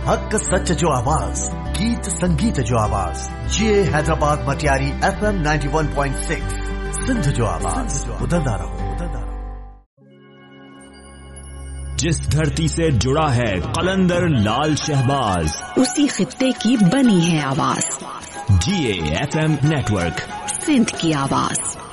हक सच जो आवाज, गीत संगीत जो आवाज, ये हैदराबाद मटियारी FM 91.6 सिंध जो आवाज, उदंदा रहो। जिस धरती से जुड़ा है कलंदर लाल शहबाज, उसी खित्ते की बनी है आवाज। GA FM नेटवर्क, सिंध की आवाज।